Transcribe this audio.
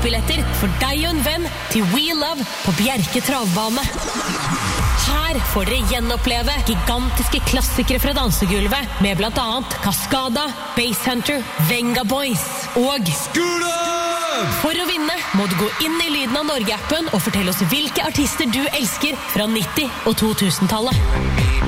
konsertbilletter for deg og en venn til We Love på Bjerke travbane. Her får dere gjenoppleve gigantiske klassikere fra dansegulvet med blant annet Cascada, Basshunter, Venga Boys og Skule! For å vinne må du gå inn i Lyden av Norge-appen og fortelle oss hvilke artister du elsker fra 90- og 2000-tallet.